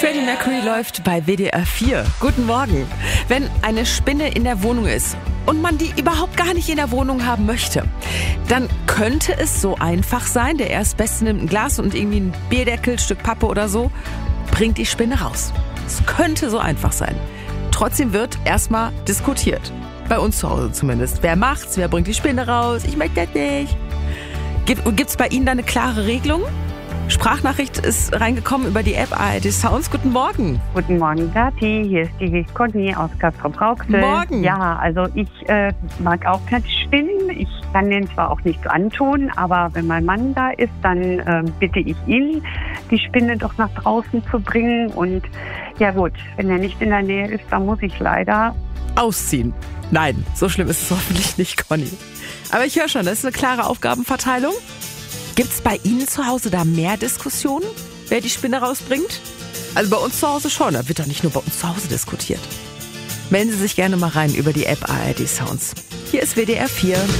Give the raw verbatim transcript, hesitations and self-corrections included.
Freddie Mercury läuft bei W D R vier. Guten Morgen. Wenn eine Spinne in der Wohnung ist und man die überhaupt gar nicht in der Wohnung haben möchte, dann könnte es so einfach sein, der Erstbeste nimmt ein Glas und irgendwie ein Bierdeckel, Stück Pappe oder so, bringt die Spinne raus. Es könnte so einfach sein. Trotzdem wird erstmal diskutiert. Bei uns zu Hause zumindest. Wer macht's? Wer bringt die Spinne raus? Ich möchte das nicht. Gibt, gibt's bei Ihnen da eine klare Regelung? Sprachnachricht ist reingekommen über die App A R D Sounds. Guten Morgen. Guten Morgen, Gati. Hier ist die Conny aus Castrop-Rauxel. Morgen. Ja, also ich äh, mag auch keine Spinnen. Ich kann denen zwar auch nichts antun, aber wenn mein Mann da ist, dann äh, bitte ich ihn, die Spinne doch nach draußen zu bringen. Und ja gut, wenn er nicht in der Nähe ist, dann muss ich leider ausziehen. Nein, so schlimm ist es hoffentlich nicht, Conny. Aber ich höre schon, das ist eine klare Aufgabenverteilung. Gibt's bei Ihnen zu Hause da mehr Diskussionen, wer die Spinne rausbringt? Also bei uns zu Hause schon, da wird doch nicht nur bei uns zu Hause diskutiert. Melden Sie sich gerne mal rein über die App A R D Sounds. Hier ist W D R vier.